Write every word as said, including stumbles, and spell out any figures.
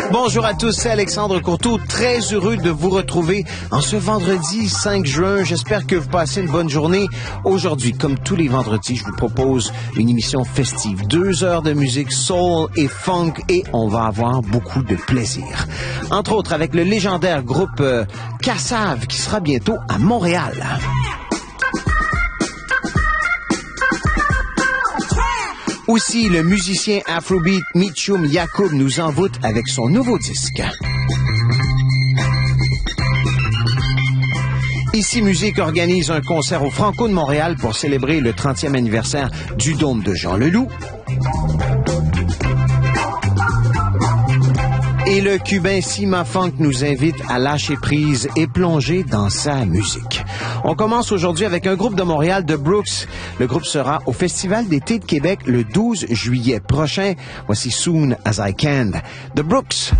Bonjour à tous, c'est Alexandre Courteau, très heureux de vous retrouver en ce vendredi cinq juin. J'espère que vous passez une bonne journée. Aujourd'hui, comme tous les vendredis, je vous propose une émission festive. Deux heures de musique soul et funk et on va avoir beaucoup de plaisir. Entre autres, avec le légendaire groupe euh, Kassav qui sera bientôt à Montréal. Aussi, le musicien Afrobeat Mitchum Yacoub nous envoûte avec son nouveau disque. Ici Musique organise un concert au Franco de Montréal pour célébrer le trentième anniversaire du Dôme de Jean Leloup. Et le Cubain Cima Funk nous invite à lâcher prise et plonger dans sa musique. On commence aujourd'hui avec un groupe de Montréal, The Brooks. Le groupe sera au Festival d'été de Québec le douze juillet prochain. Voici Soon As I Can. The Brooks.